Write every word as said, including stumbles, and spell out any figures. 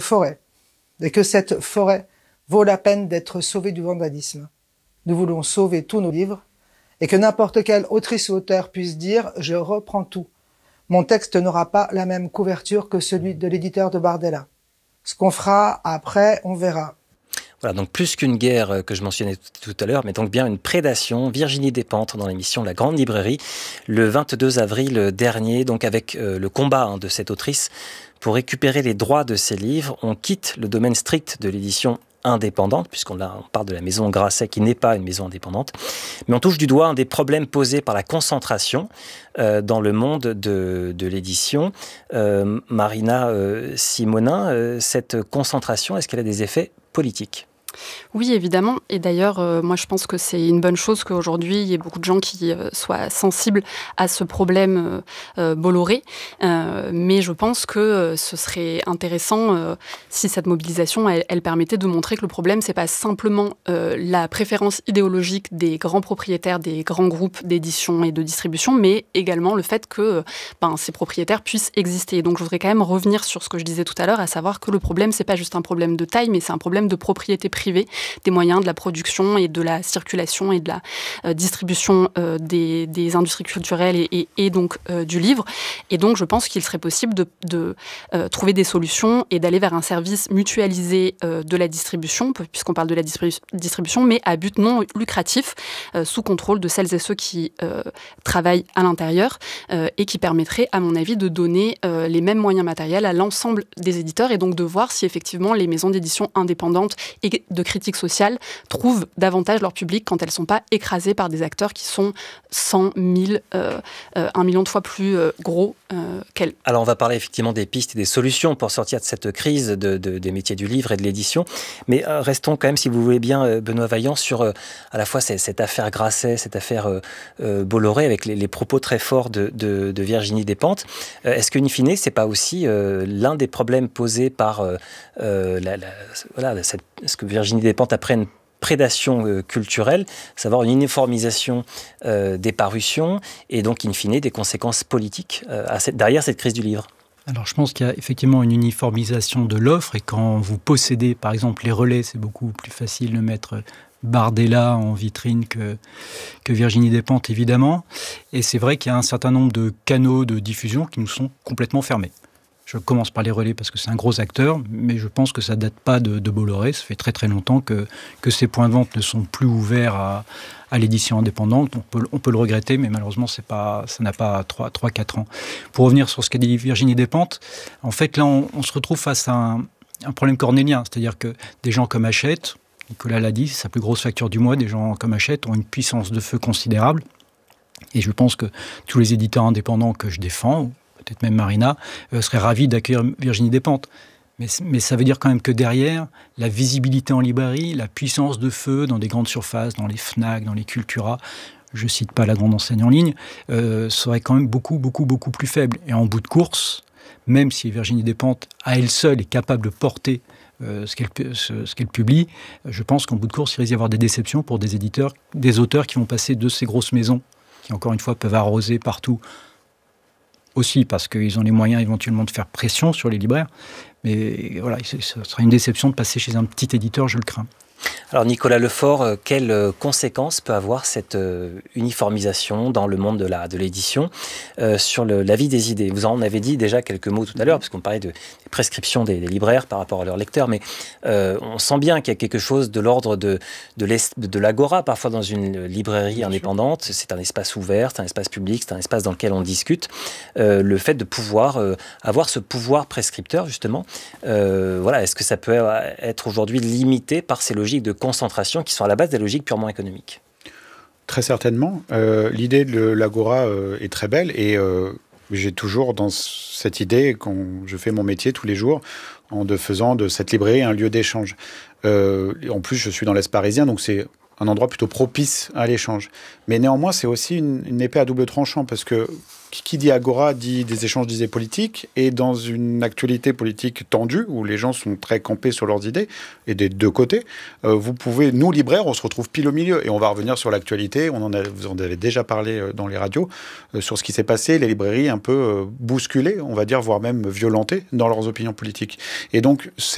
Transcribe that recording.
forêt, et que cette forêt vaut la peine d'être sauvée du vandalisme. Nous voulons sauver tous nos livres, et que n'importe quelle autrice ou auteur puisse dire « je reprends tout ». Mon texte n'aura pas la même couverture que celui de l'éditeur de Bardella. Ce qu'on fera après, on verra. Voilà, donc plus qu'une guerre que je mentionnais tout à l'heure, mais donc bien une prédation. Virginie Despentes dans l'émission La Grande Librairie, le vingt-deux avril dernier, donc avec euh, le combat hein, de cette autrice pour récupérer les droits de ses livres. On quitte le domaine strict de l'édition indépendante, puisqu'on a, on parle de la maison Grasset qui n'est pas une maison indépendante, mais on touche du doigt un des problèmes posés par la concentration euh, dans le monde de, de l'édition. Euh, Marina euh, Simonin, euh, cette concentration, est-ce qu'elle a des effets politiques ? Oui, évidemment. Et d'ailleurs, euh, moi, je pense que c'est une bonne chose qu'aujourd'hui, il y ait beaucoup de gens qui euh, soient sensibles à ce problème euh, Bolloré. Euh, mais je pense que euh, ce serait intéressant euh, si cette mobilisation, elle, elle permettait de montrer que le problème, c'est pas simplement euh, la préférence idéologique des grands propriétaires, des grands groupes d'édition et de distribution, mais également le fait que ben, ces propriétaires puissent exister. Donc, je voudrais quand même revenir sur ce que je disais tout à l'heure, à savoir que le problème, c'est pas juste un problème de taille, mais c'est un problème de propriété privée des moyens de la production et de la circulation et de la euh, distribution euh, des, des industries culturelles et, et, et donc euh, du livre. Et donc, je pense qu'il serait possible de, de euh, trouver des solutions et d'aller vers un service mutualisé euh, de la distribution, puisqu'on parle de la distribu- distribution, mais à but non lucratif, euh, sous contrôle de celles et ceux qui euh, travaillent à l'intérieur euh, et qui permettrait, à mon avis, de donner euh, les mêmes moyens matériels à l'ensemble des éditeurs et donc de voir si effectivement les maisons d'édition indépendantes et de critique sociale trouvent davantage leur public quand elles ne sont pas écrasées par des acteurs qui sont cent, mille, euh, euh, un million de fois plus euh, gros euh, qu'elles. Alors on va parler effectivement des pistes et des solutions pour sortir de cette crise de, de, des métiers du livre et de l'édition. Mais euh, restons quand même, si vous voulez bien, euh, Benoît Vaillant, sur euh, à la fois cette, cette affaire Grasset, cette affaire euh, euh, Bolloré, avec les, les propos très forts de, de, de Virginie Despentes. Euh, est-ce qu'in fine, c'est pas aussi euh, l'un des problèmes posés par euh, euh, la, la, voilà, cette, ce que Virginie Despentes après une prédation euh, culturelle, savoir une uniformisation euh, des parutions et donc in fine des conséquences politiques euh, à cette, derrière cette crise du livre? Alors je pense qu'il y a effectivement une uniformisation de l'offre et quand vous possédez par exemple les relais, c'est beaucoup plus facile de mettre Bardella en vitrine que, que Virginie Despentes évidemment. Et c'est vrai qu'il y a un certain nombre de canaux de diffusion qui nous sont complètement fermés. Je commence par les relais parce que c'est un gros acteur, mais je pense que ça ne date pas de, de Bolloré. Ça fait très très longtemps que, que ces points de vente ne sont plus ouverts à, à l'édition indépendante. On peut, on peut le regretter, mais malheureusement, c'est pas, ça n'a pas trois à quatre ans. Pour revenir sur ce qu'a dit Virginie Despentes, en fait, là, on, on se retrouve face à un, un problème cornélien. C'est-à-dire que des gens comme Hachette, Nicolas l'a dit, c'est sa plus grosse facture du mois, des gens comme Hachette ont une puissance de feu considérable. Et je pense que tous les éditeurs indépendants que je défends, peut-être même Marina, euh, serait ravie d'accueillir Virginie Despentes. Mais, mais ça veut dire quand même que derrière, la visibilité en librairie, la puissance de feu dans des grandes surfaces, dans les Fnac, dans les Cultura, je ne cite pas la grande enseigne en ligne, euh, serait quand même beaucoup, beaucoup, beaucoup plus faible. Et en bout de course, même si Virginie Despentes, à elle seule, est capable de porter euh, ce, qu'elle, ce, ce qu'elle publie, je pense qu'en bout de course, il risque d'y avoir des déceptions pour des éditeurs, des auteurs qui vont passer de ces grosses maisons, qui encore une fois peuvent arroser partout, aussi parce qu'ils ont les moyens éventuellement de faire pression sur les libraires. Mais voilà, ce sera une déception de passer chez un petit éditeur, je le crains. Alors Nicolas Lefort, quelles conséquences peut avoir cette uniformisation dans le monde de, la, de l'édition euh, sur le, la vie des idées? Vous en avez dit déjà quelques mots tout à l'heure, parce qu'on parlait de, des prescriptions des, des libraires par rapport à leurs lecteurs, mais euh, on sent bien qu'il y a quelque chose de l'ordre de, de, de l'agora, parfois dans une librairie indépendante. C'est un espace ouvert, c'est un espace public, c'est un espace dans lequel on discute. Euh, le fait de pouvoir euh, avoir ce pouvoir prescripteur, justement, euh, voilà, est-ce que ça peut être aujourd'hui limité par ces logiques de concentration qui sont à la base des logiques purement économiques? Très certainement. Euh, l'idée de l'agora euh, est très belle et euh, j'ai toujours dans cette idée, quand je fais mon métier tous les jours, en de faisant de cette librairie un lieu d'échange. Euh, en plus, je suis dans l'Est parisien, donc c'est un endroit plutôt propice à l'échange. Mais néanmoins, c'est aussi une, une épée à double tranchant, parce que qui dit agora dit des échanges d'idées politiques, et dans une actualité politique tendue, où les gens sont très campés sur leurs idées, et des deux côtés, euh, vous pouvez, nous libraires, on se retrouve pile au milieu, et on va revenir sur l'actualité, on en a, vous en avez déjà parlé dans les radios, euh, sur ce qui s'est passé, les librairies un peu euh, bousculées, on va dire, voire même violentées dans leurs opinions politiques. Et donc, c'est